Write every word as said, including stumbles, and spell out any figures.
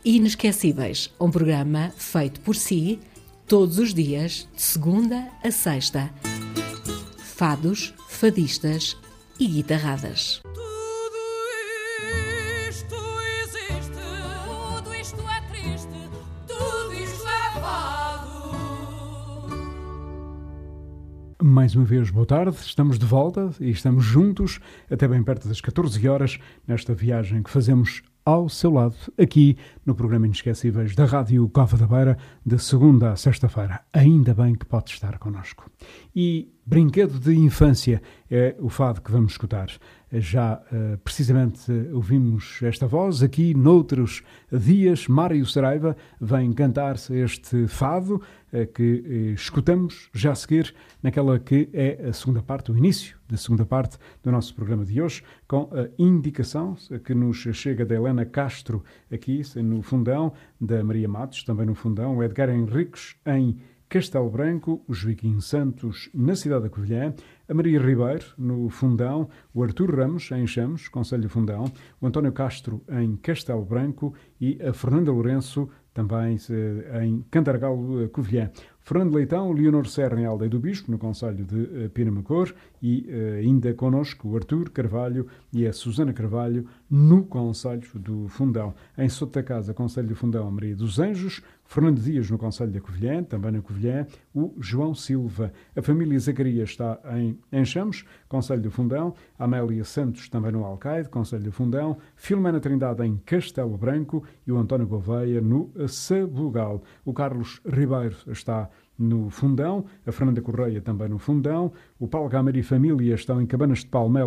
Inesquecíveis, um programa feito por si, todos os dias, de segunda a sexta. Fados, fadistas e guitarradas. Tudo isto existe, tudo isto é triste, tudo isto é fado. Mais uma vez, boa tarde, estamos de volta e estamos juntos até bem perto das catorze horas nesta viagem que fazemos ao seu lado, aqui no programa Inesquecíveis da Rádio Cova da Beira, de segunda a sexta-feira. Ainda bem que pode estar connosco. E Brinquedo de Infância é o fado que vamos escutar. Já uh, precisamente ouvimos esta voz aqui noutros dias. Mário Saraiva vem cantar-se este fado uh, que uh, escutamos já a seguir naquela que é a segunda parte, o início da segunda parte do nosso programa de hoje, com a indicação que nos chega da Helena Castro aqui no Fundão, da Maria Matos também no Fundão, o Edgar Henriques em Castelo Branco, o Joaquim Santos na cidade da Covilhã, a Maria Ribeiro no Fundão, o Artur Ramos em Chamos, Concelho Fundão, o António Castro em Castelo Branco e a Fernanda Lourenço também em Cantargal, Covilhã. Fernando Leitão, Leonor Serra em Aldeia do Bispo, no Concelho de Pinamacor, e uh, ainda connosco o Artur Carvalho e a Susana Carvalho no Concelho do Fundão. Em Soto da Casa, Concelho do Fundão, a Maria dos Anjos, Fernando Dias no Concelho da Covilhã, também na Covilhã, o João Silva. A família Zacarias está em Enxamos, Concelho do Fundão, a Amélia Santos também no Alcaide, Concelho do Fundão, Filomena Trindade em Castelo Branco e o António Gouveia no Sabugal. O Carlos Ribeiro está no Fundão, a Fernanda Correia também no Fundão, o Paulo Gamer e família estão em Cabanas de Palmela,